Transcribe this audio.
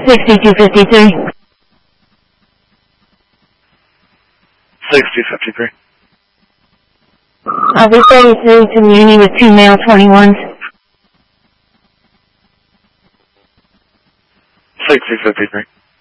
6253. 6053. I'll be 33 to Muni with 2 male 21s. 6053.